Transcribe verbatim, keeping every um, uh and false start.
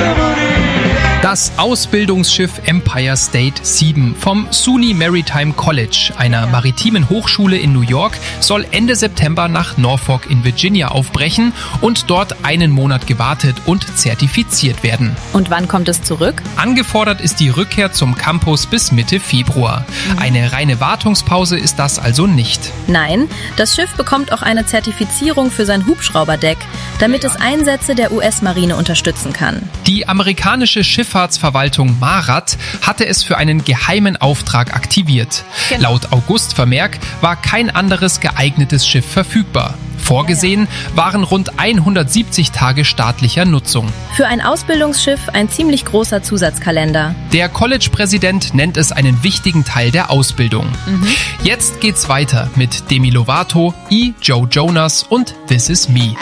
Das Ausbildungsschiff Empire State sieben vom S U N Y Maritime College, einer maritimen Hochschule in New York, soll Ende September nach Norfolk in Virginia aufbrechen und dort einen Monat gewartet und zertifiziert werden. Und wann kommt es zurück? Angefordert ist die Rückkehr zum Campus bis Mitte Februar. Mhm. Eine reine Wartungspause ist das also nicht. Nein, das Schiff bekommt auch eine Zertifizierung für sein Hubschrauberdeck, damit es Einsätze der U S-Marine unterstützen kann. Die amerikanische Schifffahrtsverwaltung MARAD hatte es für einen geheimen Auftrag aktiviert. Genau. Laut August-Vermerk war kein anderes geeignetes Schiff verfügbar. Vorgesehen waren rund hundertsiebzig Tage staatlicher Nutzung. Für ein Ausbildungsschiff ein ziemlich großer Zusatzkalender. Der College-Präsident nennt es einen wichtigen Teil der Ausbildung. Mhm. Jetzt geht's weiter mit Demi Lovato, E. Joe Jonas und This Is Me.